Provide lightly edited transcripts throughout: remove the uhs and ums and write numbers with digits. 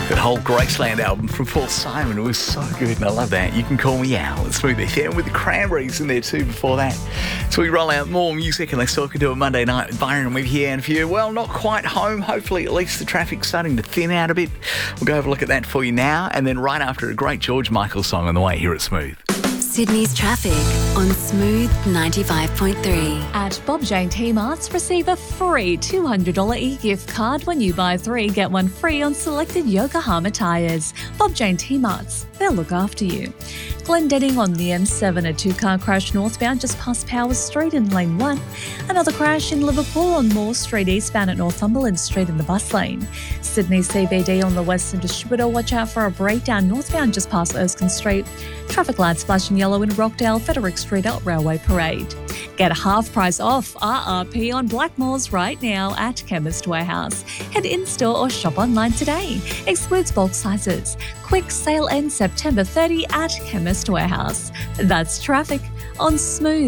That whole Graceland album from Paul Simon was so good, and I love that. You Can Call Me Al. It's Smooth FM with the Cranberries in there too before that. So we roll out more music, and let's talk into a Monday night with Byron with you. And if you're, well, not quite home, hopefully at least the traffic's starting to thin out a bit. We'll go have a look at that for you now, and then right after a great George Michael song on the way here at Smooth. Sydney's traffic on Smooth 95.3. At Bob Jane T-Marts, receive a free $200 e-gift card when you buy 3, get 1 free on selected Yokohama tyres. Bob Jane T-Marts, they'll look after you. Glendenning on the M7, a 2-car crash northbound just past Powers Street in lane 1. Another crash in Liverpool on Moore Street eastbound at Northumberland Street in the bus lane. Sydney CBD on the Western Distributor, watch out for a breakdown northbound just past Erskine Street. Traffic lights flashing yellow in Rockdale, Frederick Street at Railway Parade. Get half price off RRP on Blackmores right now at Chemist Warehouse. Head in-store or shop online today. Excludes bulk sizes. Quick sale ends September 30 at Chemist Warehouse. That's traffic on Smooth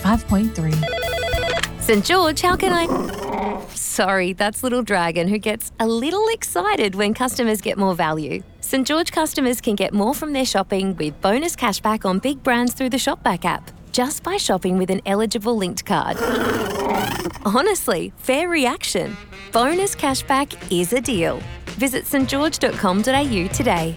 95.3. St George, how can I... Sorry, that's Little Dragon, who gets a little excited when customers get more value. St George customers can get more from their shopping with bonus cashback on big brands through the Shopback app, just by shopping with an eligible linked card. Honestly, fair reaction. Bonus cashback is a deal. Visit stgeorge.com.au today.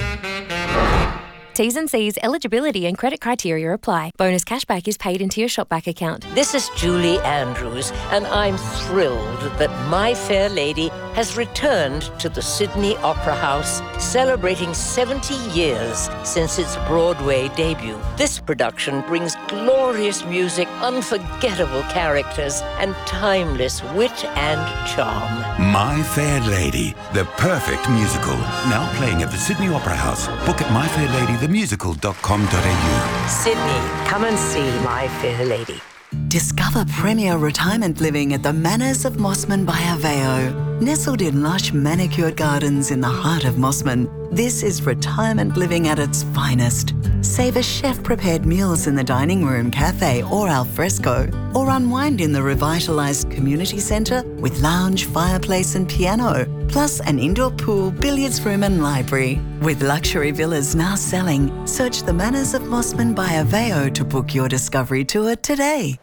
T's and C's, eligibility and credit criteria apply. Bonus cashback is paid into your Shopback account. This is Julie Andrews, and I'm thrilled that My Fair Lady has returned to the Sydney Opera House, celebrating 70 years since its Broadway debut. This production brings glorious music, unforgettable characters, and timeless wit and charm. My Fair Lady, the perfect musical. Now playing at the Sydney Opera House. Book at myfairladythemusical.com.au. Sydney, come and see My Fair Lady. Discover premier retirement living at the Manors of Mossman by Aveo. Nestled in lush manicured gardens in the heart of Mossman, this is retirement living at its finest. Savor chef-prepared meals in the dining room, cafe or al fresco, or unwind in the revitalised community centre with lounge, fireplace and piano, plus an indoor pool, billiards room and library. With luxury villas now selling, search the Manors of Mossman by Aveo to book your discovery tour today.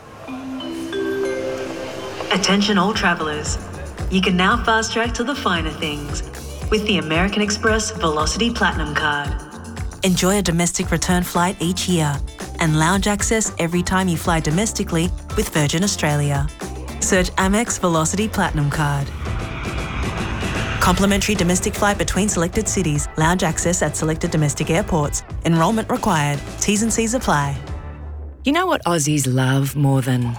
Attention all travellers. You can now fast track to the finer things with the American Express Velocity Platinum Card. Enjoy a domestic return flight each year and lounge access every time you fly domestically with Virgin Australia. Search Amex Velocity Platinum Card. Complimentary domestic flight between selected cities. Lounge access at selected domestic airports. Enrolment required. T's and C's apply. You know what Aussies love more than...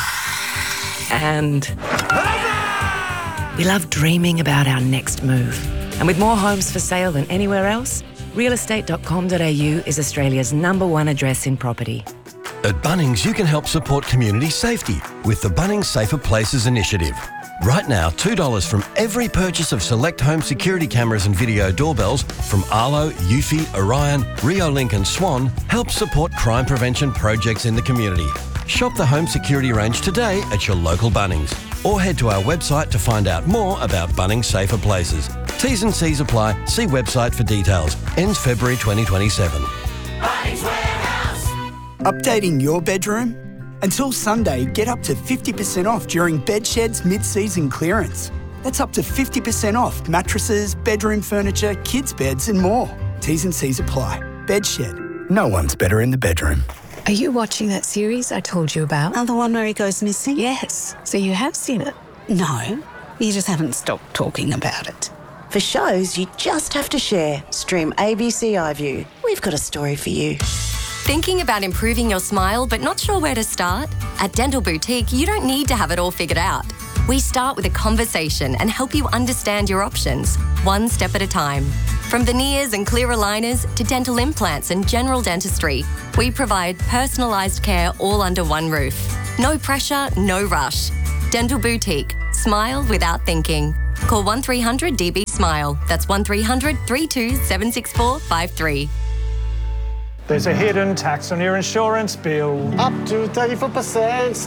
And we love dreaming about our next move. And with more homes for sale than anywhere else, realestate.com.au is Australia's #1 address in property. At Bunnings, you can help support community safety with the Bunnings Safer Places initiative. Right now, $2 from every purchase of select home security cameras and video doorbells from Arlo, Eufy, Orion, Riolink and Swan helps support crime prevention projects in the community. Shop the home security range today at your local Bunnings, or head to our website to find out more about Bunnings Safer Places. T's and C's apply. See website for details. Ends February 2027. Bunnings Warehouse. Updating your bedroom? Until Sunday, get up to 50% off during Bedshed's mid-season clearance. That's up to 50% off mattresses, bedroom furniture, kids' beds and more. T's and C's apply. Bedshed. No one's better in the bedroom. Are you watching that series I told you about? Oh, the one where he goes missing? Yes. So you have seen it? No, you just haven't stopped talking about it. For shows you just have to share, stream ABC iView. We've got a story for you. Thinking about improving your smile but not sure where to start? At Dental Boutique, you don't need to have it all figured out. We start with a conversation and help you understand your options, one step at a time. From veneers and clear aligners to dental implants and general dentistry, we provide personalised care all under one roof. No pressure, no rush. Dental Boutique. Smile without thinking. Call 1300 DB Smile. That's 1300 32 764 53. There's a hidden tax on your insurance bill. Up to 34%.